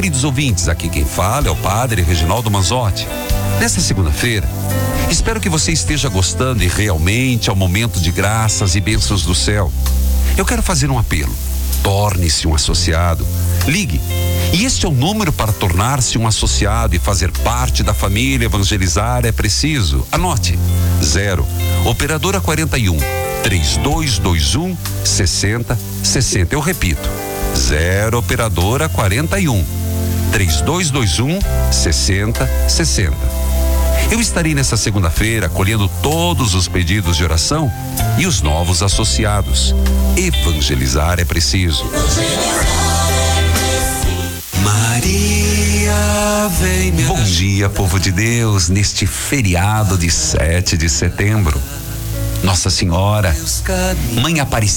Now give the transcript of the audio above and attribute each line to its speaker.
Speaker 1: queridos ouvintes, aqui quem fala é o Padre Reginaldo Manzotti. Nesta segunda-feira, espero que você esteja gostando e realmente é um momento de graças e bênçãos do céu. Eu quero fazer um apelo. Torne-se um associado. Ligue. E este é o número para tornar-se um associado e fazer parte da família Evangelizar é Preciso. Anote: 0 Operadora 41 3221 6060. Eu repito: 0 Operadora 41 3221 6060. Eu estarei nessa segunda-feira acolhendo todos os pedidos de oração e os novos associados. Evangelizar é preciso. Maria, vem me Bom dia, povo de Deus, neste feriado de 7 de setembro. Nossa Senhora, Mãe Aparecida,